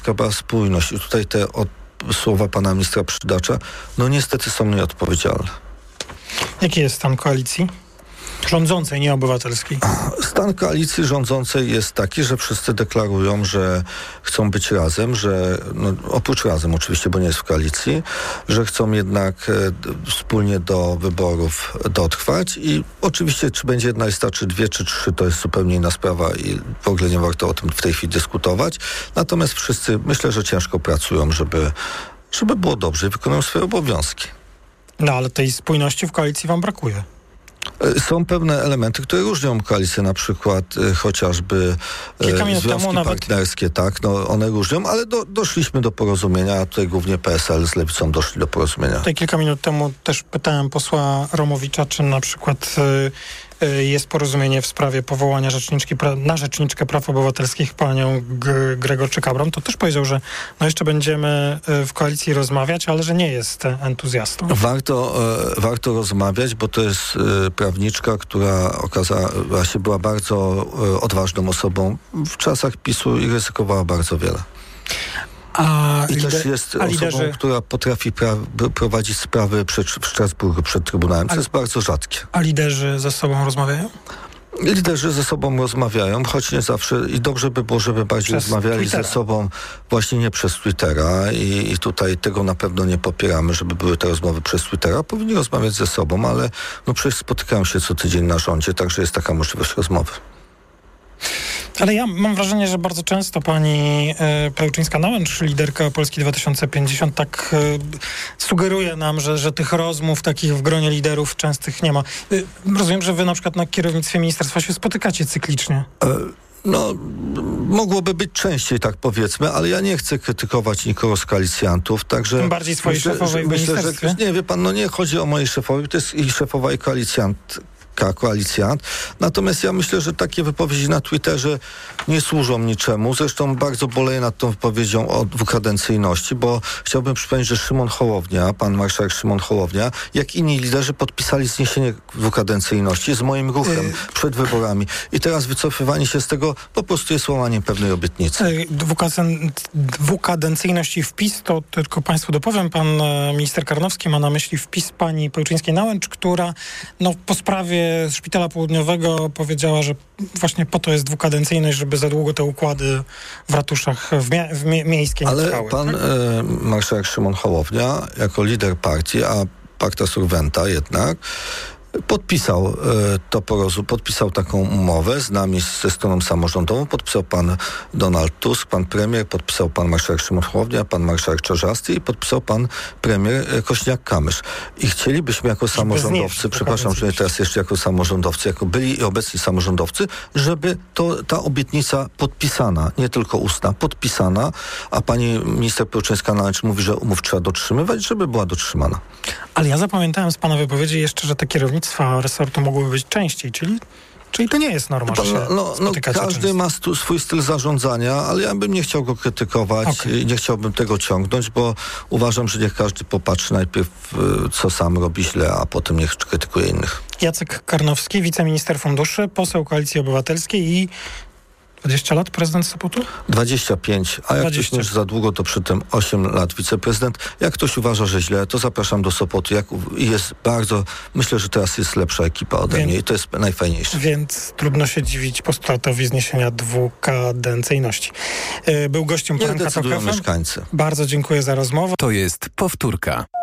Europejska była spójność i tutaj te słowa pana ministra Przydacza, no niestety są nieodpowiedzialne. Jaki jest stan koalicji? Rządzącej, nie obywatelskiej. Stan koalicji rządzącej jest taki, że wszyscy deklarują, że chcą być razem, że oprócz razem oczywiście, bo nie jest w koalicji, że chcą jednak wspólnie do wyborów dotrwać i oczywiście czy będzie jedna lista, czy dwie, czy trzy, to jest zupełnie inna sprawa i w ogóle nie warto o tym w tej chwili dyskutować. Natomiast wszyscy myślę, że ciężko pracują, żeby było dobrze i wykonują swoje obowiązki. No ale tej spójności w koalicji wam brakuje. Są pewne elementy, które różnią koalicję, na przykład chociażby związki partnerskie, tak, no one różnią, ale doszliśmy do porozumienia, a tutaj głównie PSL z Lewicą doszli do porozumienia. Tutaj kilka minut temu też pytałem posła Romowicza, czy na przykład jest porozumienie w sprawie powołania na rzeczniczkę praw obywatelskich panią Gregor Czykabron. To też powiedział, że jeszcze będziemy w koalicji rozmawiać, ale że nie jest entuzjastą. Warto rozmawiać, bo to jest prawniczka, która okazała się była bardzo odważną osobą w czasach PiS-u i ryzykowała bardzo wiele. Też jest osobą, która potrafi prowadzić sprawy w Strasburgu przed Trybunałem, co jest bardzo rzadkie. A liderzy ze sobą rozmawiają? Liderzy ze sobą rozmawiają, choć nie zawsze i dobrze by było, żeby bardziej rozmawiali ze sobą właśnie nie przez Twittera i tutaj tego na pewno nie popieramy, żeby były te rozmowy przez Twittera. Powinni rozmawiać ze sobą, ale przecież spotykają się co tydzień na rządzie, także jest taka możliwość rozmowy. Ale ja mam wrażenie, że bardzo często pani Pełczyńska-Nałęcz, liderka Polski 2050, tak sugeruje nam, że tych rozmów takich w gronie liderów częstych nie ma. Rozumiem, że wy na przykład na kierownictwie ministerstwa się spotykacie cyklicznie. Mogłoby być częściej, tak powiedzmy, ale ja nie chcę krytykować nikogo z koalicjantów, także... Tym bardziej swojej szefowej w ministerstwie? Nie, wie pan, nie chodzi o mojej szefowej, to jest i szefowa, i koalicjant. Natomiast ja myślę, że takie wypowiedzi na Twitterze nie służą niczemu. Zresztą bardzo boleję nad tą wypowiedzią o dwukadencyjności, bo chciałbym przypomnieć, że pan marszałek Szymon Hołownia, jak inni liderzy podpisali zniesienie dwukadencyjności z moim ruchem przed wyborami. I teraz wycofywanie się z tego po prostu jest łamaniem pewnej obietnicy. Dwukadencyjność i wpis, to tylko państwu dopowiem, pan minister Karnowski ma na myśli wpis pani Pełczyńskiej-Nałęcz, która po sprawie Szpitala Południowego powiedziała, że właśnie po to jest dwukadencyjność, żeby za długo te układy w ratuszach miejskie nie trwały. Ale pan marszałek Szymon Hołownia jako lider partii, a pacta surventa jednak, podpisał taką umowę z nami, ze stroną samorządową, podpisał pan Donald Tusk, pan premier, podpisał pan marszałek Szymon Hołownia, pan marszałek Czarzasty i podpisał pan premier Kośniak-Kamysz. I chcielibyśmy jako samorządowcy, przepraszam, że teraz jeszcze jako samorządowcy, jako byli i obecni samorządowcy, żeby ta obietnica podpisana, nie tylko ustna, podpisana, a pani minister Pełczyńska-Nałęcz mówi, że umów trzeba dotrzymywać, żeby była dotrzymana. Ale ja zapamiętałem z pana wypowiedzi jeszcze, że te kierownictwa resortu mogłyby być częściej, czyli to nie jest norma, że się każdy ma swój styl zarządzania, ale ja bym nie chciał go krytykować i nie chciałbym tego ciągnąć, bo uważam, że niech każdy popatrzy najpierw, co sam robi źle, a potem niech krytykuje innych. Jacek Karnowski, wiceminister funduszy, poseł Koalicji Obywatelskiej i 20 lat prezydent Sopotu? 25, a jak ktoś nie za długo, to przy tym 8 lat wiceprezydent. Jak ktoś uważa, że źle, to zapraszam do Sopotu. Myślę, że teraz jest lepsza ekipa ode mnie i to jest najfajniejsze. Więc trudno się dziwić postulatowi zniesienia dwukadencyjności. Był gościem poranka TOK FM. Mieszkańcy. Bardzo dziękuję za rozmowę. To jest powtórka.